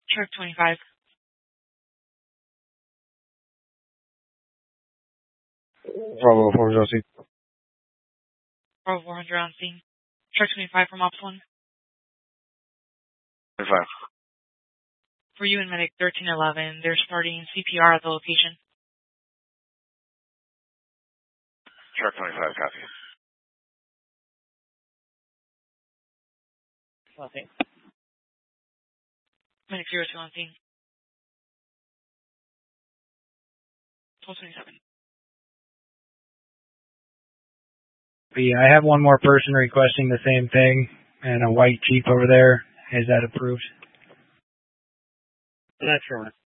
Truck 25. Bravo 400 on scene. Bravo 400 on scene. Truck 25 from Ops 1. 25. For you and Medic 1311, they're starting CPR at the location. Truck 25, copy. Okay. Medic 02 on scene. 1227. I have one more person requesting the same thing, and a white Jeep over there. Is that approved? Not sure.